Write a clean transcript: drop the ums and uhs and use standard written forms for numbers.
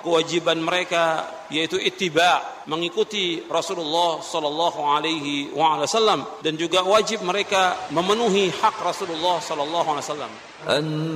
kewajiban mereka yaitu ittiba, mengikuti Rasulullah sallallahu alaihi wasallam, dan juga wajib mereka memenuhi hak Rasulullah sallallahu alaihi wasallam.